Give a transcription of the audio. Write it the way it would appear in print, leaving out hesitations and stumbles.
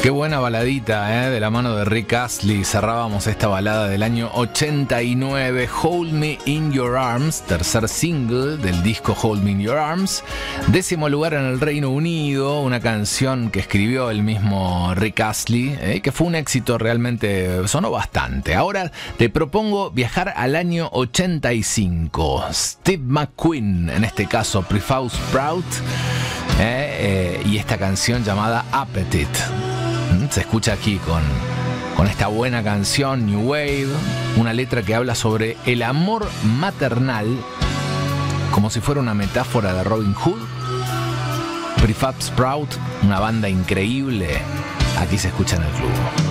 Qué buena baladita, de la mano de Rick Astley. Cerrábamos esta balada del año 89, Hold Me In Your Arms, tercer single del disco Hold Me In Your Arms. 10º lugar en el Reino Unido, una canción que escribió el mismo Rick Astley, que fue un éxito realmente, sonó bastante. Ahora te propongo viajar al año 85. Steve McQueen, en este caso Prefab Sprout, y esta canción llamada Appetite. Se escucha aquí con esta buena canción, New Wave, una letra que habla sobre el amor maternal, como si fuera una metáfora de Robin Hood. Prefab Sprout, una banda increíble, aquí se escucha en el club.